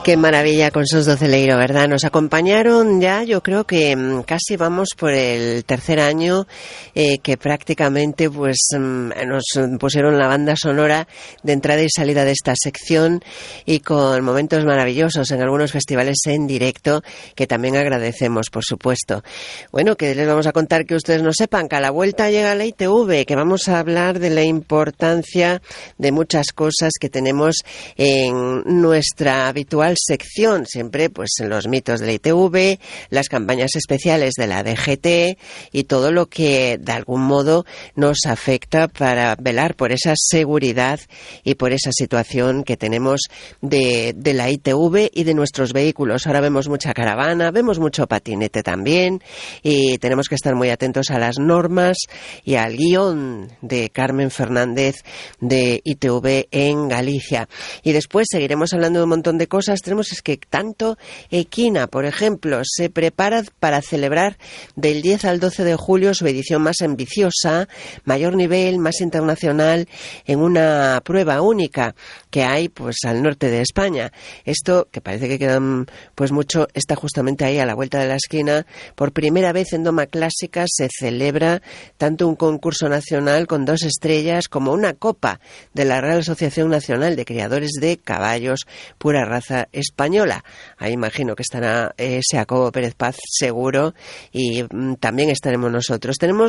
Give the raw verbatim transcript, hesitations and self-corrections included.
Qué maravilla con Sos do Celeiro, ¿verdad? Nos acompañaron ya, yo creo que casi vamos por el tercer año eh, que prácticamente pues nos pusieron la banda sonora de entrada y salida de esta sección y con momentos maravillosos en algunos festivales en directo que también agradecemos, por supuesto. Bueno, que les vamos a contar que ustedes no sepan que a la vuelta llega la I T V, que vamos a hablar de la importancia de muchas cosas que tenemos en nuestra habitual sección, siempre pues en los mitos de la I T V, las campañas especiales de la D G T y todo lo que de algún modo nos afecta para velar por esa seguridad y por esa situación que tenemos de, de la I T V y de nuestros vehículos. Ahora vemos mucha caravana, vemos mucho patinete también y tenemos que estar muy atentos a las normas y al guión de Carmen Fernández de I T V en Galicia. Y después seguiremos hablando de un montón de cosas. Tenemos es que tanto Equina, por ejemplo, se prepara para celebrar del diez al doce de julio su edición más ambiciosa, mayor nivel, más internacional, en una prueba única que hay pues al norte de España. Esto, que parece que queda pues mucho, está justamente ahí a la vuelta de la esquina. Por primera vez en Doma Clásica se celebra tanto un concurso nacional con dos estrellas como una copa de la Real Asociación Nacional de Criadores de Caballos Pura Raza Española. Ahí imagino que estará ese Jacobo Pérez Paz seguro y mm, también estaremos nosotros. Tenemos